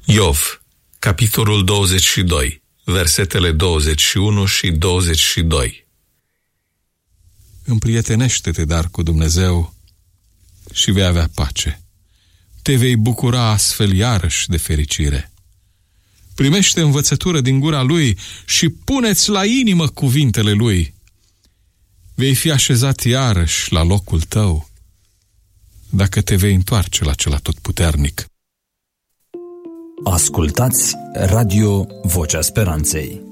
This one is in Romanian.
Iov, capitolul 22, versetele 21 și 22. Împrietenește-te, dar, cu Dumnezeu și vei avea pace. Te vei bucura astfel iarăși de fericire. Primește învățătură din gura Lui și puneți la inimă cuvintele Lui. Vei fi așezat iarăși la locul tău, dacă te vei întoarce la Cel Atotputernic. Ascultați Radio Vocea Speranței.